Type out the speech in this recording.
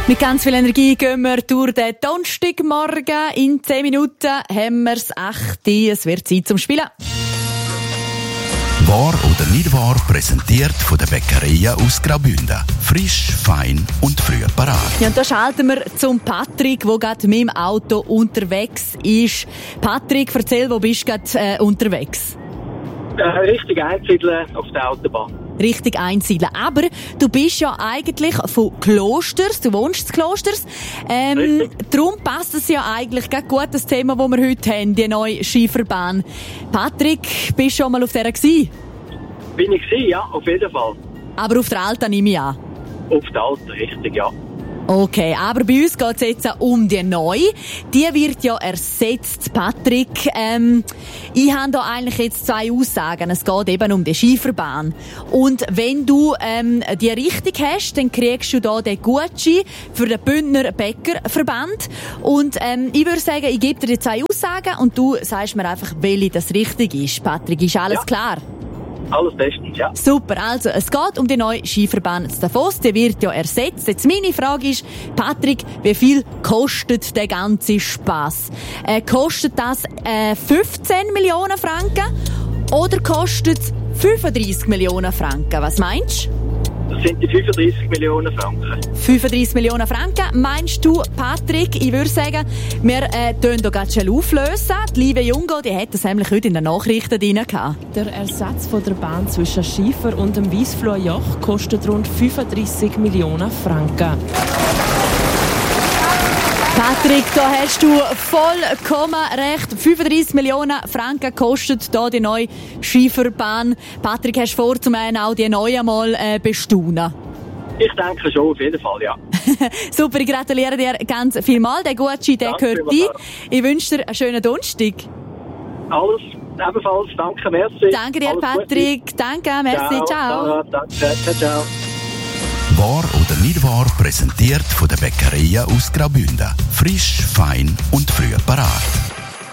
Mit ganz viel Energie gehen wir durch den Donnerstagmorgen. In 10 Minuten haben wir es 8. Es wird Zeit zum Spielen. Wahr oder nicht wahr, präsentiert von der Bäckerei aus Graubünden. Frisch, fein und früh parat. Ja, und da schalten wir zum Patrick, der gerade mit dem Auto unterwegs ist. Patrick, erzähl, wo bist du gerade unterwegs? Richtig einsiedeln auf der Autobahn. Richtig einsiedeln. Aber du bist ja eigentlich von Klosters, du wohnst in Klosters. Darum passt es ja eigentlich ganz gut, das Thema, das wir heute haben, die neue Skifahrbahn. Patrick, bist du schon mal auf der gewesen? Bin ich gewesen, ja, auf jeden Fall. Aber auf der Alten nehme ich an. Auf der Alten, richtig, ja. Okay, aber bei uns geht es jetzt um die neue. Die wird ja ersetzt, Patrick. Ich habe da eigentlich jetzt 2 Aussagen. Es geht eben um die Skifahrbahn. Und wenn du die richtig hast, dann kriegst du da den Gutschein für den Bündner Bäckerverband. Und ich würde sagen, ich gebe dir die 2 Aussagen und du sagst mir einfach, welche das richtig ist. Patrick, ist alles klar? Alles bestens, ja. Super, also es geht um die neue Skifahrbahn zu Davos, die wird ja ersetzt. Jetzt meine Frage ist, Patrick, wie viel kostet der ganze Spass? Kostet das 15 Millionen Franken oder kostet es 35 Millionen Franken? Was meinst du? Das sind die 35 Millionen Franken. 35 Millionen Franken, meinst du, Patrick? Ich würde sagen, wir tun hier ganz schnell auflösen. Die liebe Jungo, die hat das nämlich heute in den Nachrichten drin gehabt. Der Ersatz von der Bahn zwischen Schiefer und dem Wiesfloh-Joch kostet rund 35 Millionen Franken. Patrick, da hast du vollkommen recht. 35 Millionen Franken kostet hier die neue Skifahrbahn. Patrick, hast du vor, zum einen auch die neue mal bestaunen? Ich denke schon, auf jeden Fall, ja. Super, ich gratuliere dir ganz vielmals. Der Gutschein, der gehört dir. Ich wünsche dir einen schönen Donnerstag. Alles ebenfalls, danke, merci. Danke dir, alles Patrick. Gute. Danke, merci, ciao. Danke, ciao, ciao. Wahr oder nicht wahr, präsentiert von der Bäckerei aus Graubünden. Frisch, fein und früh parat.